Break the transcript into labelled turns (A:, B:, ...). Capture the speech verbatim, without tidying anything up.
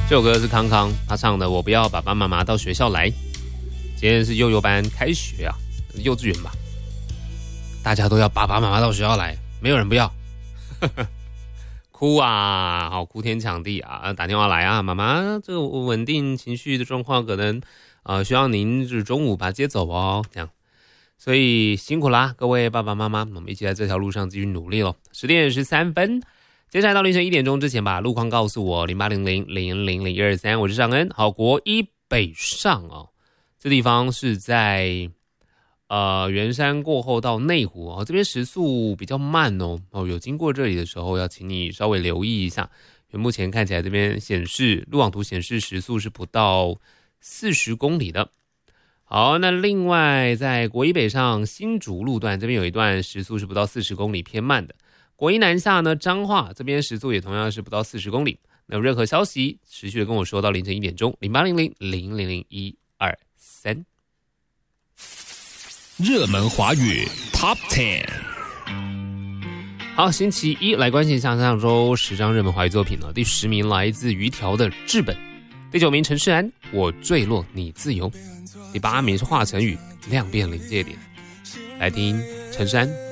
A: 这首歌是康康他唱的，我不要爸爸妈妈到学校来。今天是幼幼班开学啊，幼稚园吧，大家都要爸爸妈妈到学校来，没有人不要。哭啊，好哭天抢地啊，打电话来啊，妈妈，这个稳定情绪的状况可能呃需要您就是中午把他接走哦，这样。所以辛苦啦，各位爸爸妈妈，我们一起在这条路上继续努力咯。十点十三分，接下来到凌晨一点钟之前把路况告诉我，零八零零零零零一二三，我是尚恩。好，国一北上哦，这地方是在呃圆山过后到内湖哦，这边时速比较慢哦哦，有经过这里的时候要请你稍微留意一下，因为目前看起来这边显示路网图显示时速是不到四十公里的。好，那另外在国一北上新竹路段这边有一段时速是不到四十公里，偏慢的。国一南下呢，彰化这边时速也同样是不到四十公里。那有任何消息持续的跟我说到凌晨一点钟，零八零零零零零一二三。
B: 热门华语 Top 十。
A: 好，星期一来关心一下上周十张热门华语作品呢。第十名来自于条的《治本》，第九名陈世安《我坠落你自由》，第八名是华晨宇《量变临界点》。来听陈世安